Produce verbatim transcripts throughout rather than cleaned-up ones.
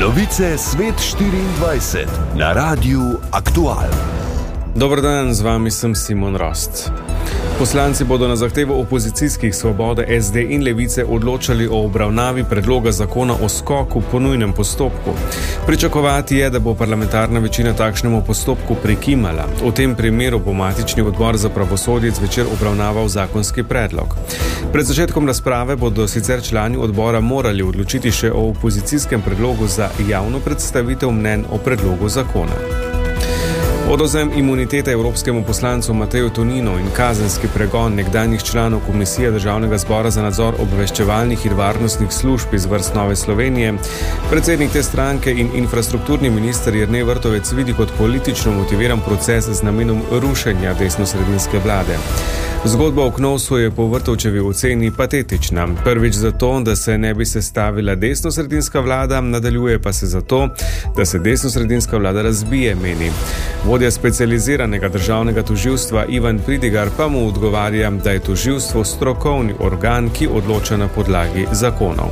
Novice Svet štiriindvajset na Radiu Aktual. Dober dan, z vami sem Simon Rost. Poslanci bodo na zahtevo opozicijskih Svobode, es de in Levice odločali o obravnavi predloga zakona o skoku po nujnem postopku. Pričakovati je, da bo parlamentarna večina takšnemu postopku prikimala. V tem primeru bo matični odbor za pravosodje zvečer obravnaval zakonski predlog. Pred začetkom razprave bodo sicer člani odbora morali odločiti še o opozicijskem predlogu za javno predstavitev mnenj o predlogu zakona. Odvzem imunitete evropskemu poslancu Mateju Toninu in kazenski pregon nekdanjih članov Komisije Državnega zbora za nadzor obveščevalnih in varnostnih služb iz vrst Nove Slovenije, predsednik te stranke in infrastrukturni minister Jernej Vrtovec vidi kot politično motiviran proces z namenom rušenja desnosredinske vlade. Zgodba o Knovsu je po Vrtovčevi oceni patetična. Prvič zato, da se ne bi sestavila desnosredinska vlada, nadaljuje pa se zato, da se desnosredinska vlada razbije, meni. Vodja specializiranega državnega tožilstva Ivan Pridigar pa mu odgovarja, da je tožilstvo strokovni organ, ki odloča na podlagi zakonov.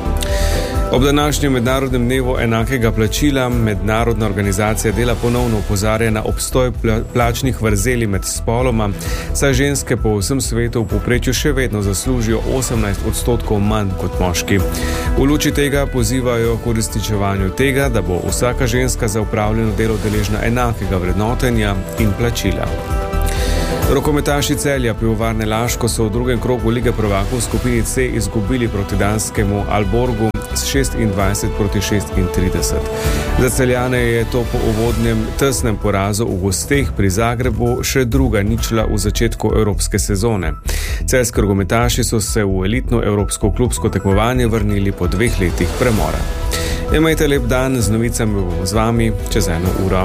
Ob današnjem mednarodnem dnevu enakega plačila Mednarodna organizacija dela ponovno opozarja na obstoj plačnih vrzeli med spoloma, saj ženske po vsem svetu v povprečju še vedno zaslužijo osemnajst odstotkov manj kot moški. V luči tega pozivajo k uresničevanju tega, da bo vsaka ženska za opravljeno delo deležna enakega vrednotenja in plačila. Rokometaši Celja Pivovarne Laško so v drugem krogu Lige prvakov v skupini C izgubili proti danskemu Aalborgu s šestindvajset proti šestintrideset. Za Celjane je to po uvodnem tesnem porazu v gosteh pri Zagrebu še druga ničla v začetku evropske sezone. Celjski rokometaši so se v elitno evropsko klubsko tekmovanje vrnili po dveh letih premora. Imejte lep dan, z novicami bomo z vami čez eno uro.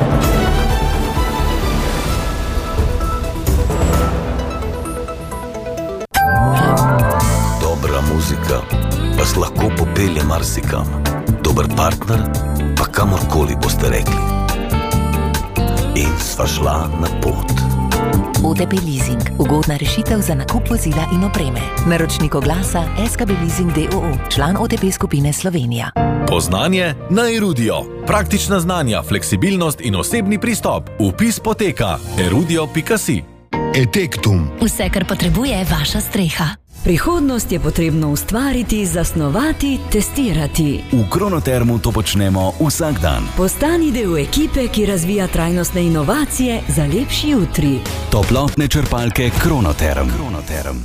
Muzika vas lahko popelje marsikam. Dober partner pa kamorkoli boste rekli. In sva šla na pot. O te pe Leasing. Ugodna rešitev za nakup vozila in opreme. Naročnik oglasa es ka be Leasing de o o. Član o te pe skupine Slovenija. Poznanje na Erudio. Praktična znanja, fleksibilnost in osebni pristop. Vpis poteka erudio pika si. Etektum. Vse, kar potrebuje vaša streha. Prihodnost je potrebno ustvariti, zasnovati, testirati. V Kronotermu to počnemo vsak dan. Postani del ekipe, ki razvija trajnostne inovacije za lepši jutri. Toplotne črpalke Kronoterm. Kronoterm.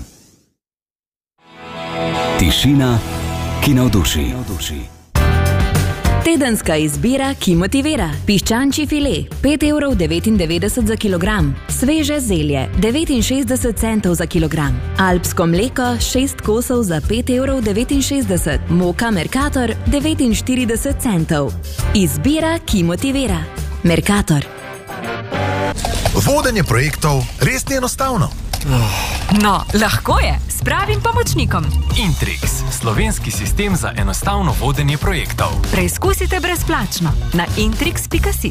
Tišina, ki navduši. Tedenska izbira, ki motivira. Piščančji file, pet evrov devetindevetdeset za kilogram. Sveže zelje, devetinšestdeset centov za kilogram. Alpsko mleko, šest kosov za pet evrov devetinšestdeset. Moka Mercator, devetinštirideset centov. Izbira, ki motivira. Mercator. Vodenje projektov res ni enostavno. No, lahko je, s pravim pomočnikom. Intrix, slovenski sistem za enostavno vodenje projektov. Preizkusite brezplačno na intrix pika si.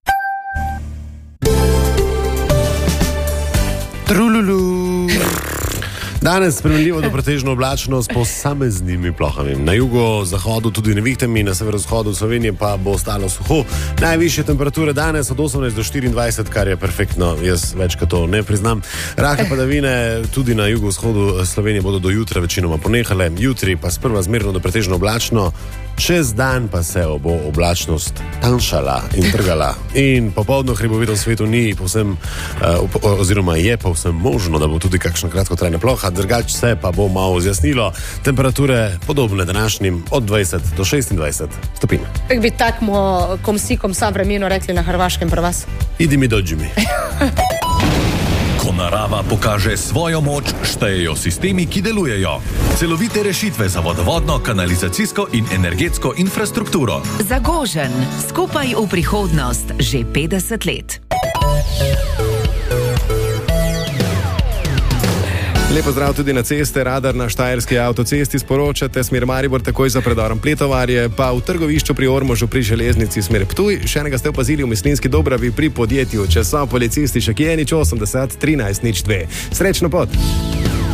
Trululu. Danes spremenljivo do pretežno oblačno s posameznimi plohami. Na jugo-zahodu tudi nevihtami, na severovzhodu Slovenije pa bo ostalo suho. Najvišje temperature danes od osemnajst do štiriindvajset, kar je perfektno, jaz večkrat to ne priznam. Rahle padavine tudi na jugo-vzhodu Slovenije bodo do jutra večinoma ponehale. Jutri pa sprva zmerno do pretežno oblačno, čez dan pa se bo oblačnost tanjšala in trgala. In popoldne v hribovitem svetu ni povsem, uh, oziroma je povsem možno, da bo tudi kakšna kratkotrajna ploha, drugače se pa bo malo zjasnilo. Temperature podobne današnjim od dvajset do šestindvajset stopinj. Kako bi takmo komsikom sam vremeno rekli na Hrvaškem pri vas? Idi mi, dođi mi. Ko narava pokaže svojo moč, štejejo sistemi, ki delujejo. Celovite rešitve za vodovodno, kanalizacijsko in energetsko infrastrukturo. Zagožen, skupaj v prihodnost, že petdeset let. Lepo zdrav tudi na ceste. Radar na Štajerski avtocesti sporočate smer Maribor takoj za predorom Pletovarje, pa v trgovišču pri Ormožu pri železnici smer Ptuj. Še enega ste opazili v Mislinjski Dobravi pri podjetju, če so policisti še kjenič osemdeset trinajst nič dve. Srečno pot!